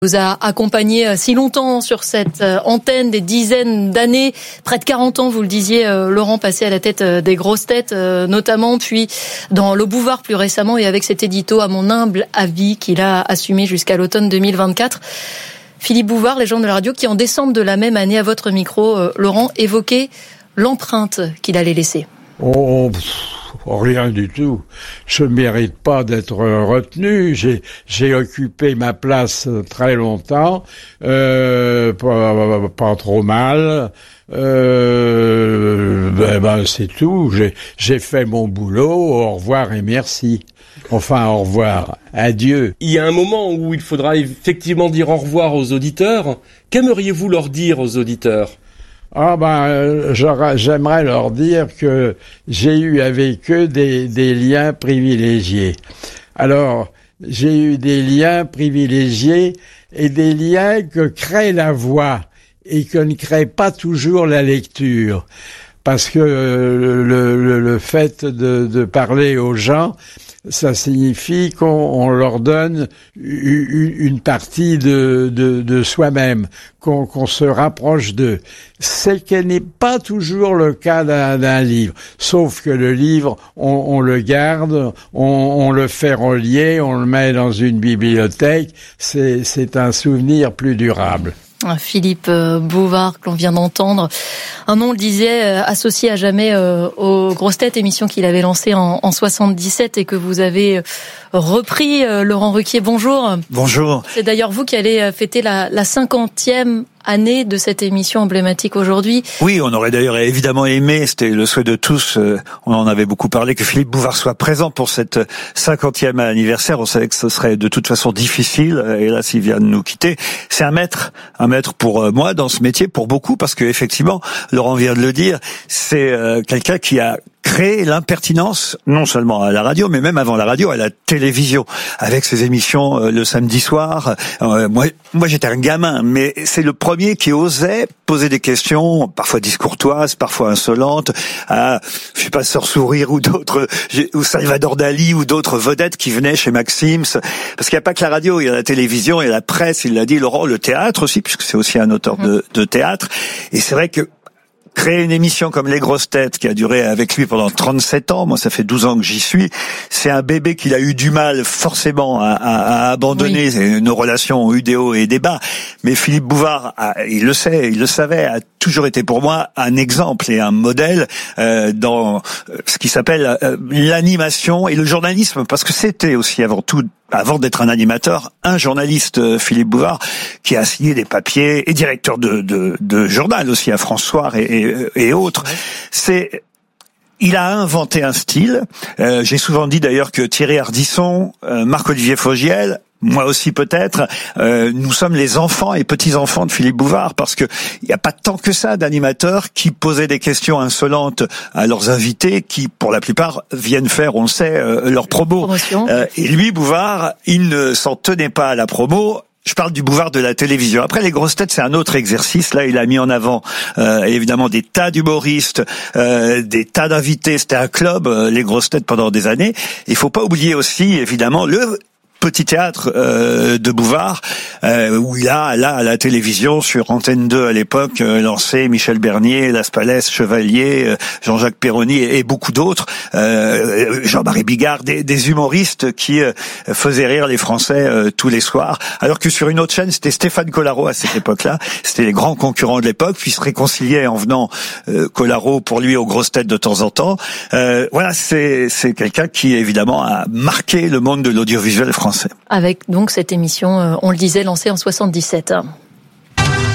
Vous a accompagné si longtemps sur cette antenne, des dizaines d'années, près de 40 ans, vous le disiez, Laurent, passé à la tête des grosses têtes, notamment, puis dans Le Bouvard plus récemment, et avec cet édito à mon humble avis qu'il a assumé jusqu'à l'automne 2024. Philippe Bouvard, légende de la radio, qui en décembre de la même année, à votre micro, Laurent, évoquait l'empreinte qu'il allait laisser. Rien du tout. Je mérite pas d'être retenu. J'ai occupé ma place très longtemps, pas trop mal. C'est tout. J'ai fait mon boulot. Au revoir et merci. Enfin, au revoir. Adieu. Il y a un moment où il faudra effectivement dire au revoir aux auditeurs. Qu'aimeriez-vous leur dire aux auditeurs ? J'aimerais leur dire que j'ai eu avec eux des liens privilégiés. Alors, j'ai eu des liens privilégiés et des liens que crée la voix et que ne crée pas toujours la lecture. Parce que le fait de parler aux gens, ça signifie qu'on leur donne une partie de soi-même, qu'on se rapproche d'eux. C'est qu'elle n'est pas toujours le cas d'un livre. Sauf que le livre, on le garde, on le fait relier, on le met dans une bibliothèque. C'est un souvenir plus durable. Philippe Bouvard, que l'on vient d'entendre. Un nom, on le disait, associé à jamais aux grosses têtes, émission qu'il avait lancée en 77 et que vous avez repris. Laurent Ruquier, bonjour. Bonjour. C'est d'ailleurs vous qui allez fêter la 50e année de cette émission emblématique aujourd'hui. Oui, on aurait d'ailleurs évidemment aimé, c'était le souhait de tous, on en avait beaucoup parlé, que Philippe Bouvard soit présent pour cette 50e anniversaire. On savait que ce serait de toute façon difficile, et là, s'il vient de nous quitter, c'est un maître pour moi dans ce métier, pour beaucoup, parce que effectivement, Laurent vient de le dire, c'est quelqu'un qui a créé l'impertinence, non seulement à la radio, mais même avant la radio, à la télévision, avec ses émissions le samedi soir. Moi, j'étais un gamin, mais c'est le premier qui osait poser des questions, parfois discourtoises, parfois insolentes, à, je sais pas, Sœur Sourire ou d'autres, ou Salvador Dali ou d'autres vedettes qui venaient chez Maxims. Parce qu'il n'y a pas que la radio, il y a la télévision, il y a la presse, il l'a dit, Laurent, le théâtre aussi, puisque c'est aussi un auteur de théâtre. Et c'est vrai que créer une émission comme Les Grosses Têtes, qui a duré avec lui pendant 37 ans, moi ça fait 12 ans que j'y suis, c'est un bébé qu'il a eu du mal forcément à abandonner. Oui. Nos relations ont eu des hauts et des bas, mais Philippe Bouvard, il le savait, a toujours été pour moi un exemple et un modèle dans ce qui s'appelle l'animation et le journalisme, parce que c'était aussi avant d'être un animateur, un journaliste, Philippe Bouvard, qui a signé des papiers, et directeur de journal aussi à France Soir et autres. Il a inventé un style. J'ai souvent dit d'ailleurs que Thierry Ardisson, Marc-Olivier Fogiel, moi aussi peut-être, nous sommes les enfants et petits-enfants de Philippe Bouvard, parce que il n'y a pas tant que ça d'animateurs qui posaient des questions insolentes à leurs invités, qui pour la plupart viennent faire, on le sait, leur promo. Et lui, Bouvard, il ne s'en tenait pas à la promo. Je parle du Bouvard de la télévision. Après, Les Grosses Têtes, c'est un autre exercice. Là, il a mis en avant évidemment des tas d'humoristes, des tas d'invités. C'était un club, Les Grosses Têtes, pendant des années. Il faut pas oublier aussi, évidemment, le petit théâtre de Bouvard, où il a, là, à la télévision, sur Antenne 2 à l'époque, lancé Michel Bernier, Las Palès, Chevalier, Jean-Jacques Perroni et beaucoup d'autres, Jean-Marie Bigard, des humoristes qui faisaient rire les Français tous les soirs, alors que sur une autre chaîne, c'était Stéphane Collaro à cette époque-là, c'était les grands concurrents de l'époque, puis se réconciliaient en venant Collaro pour lui aux grosses têtes de temps en temps. Voilà, c'est quelqu'un qui, évidemment, a marqué le monde de l'audiovisuel français. Avec donc cette émission, on le disait, lancée en 77.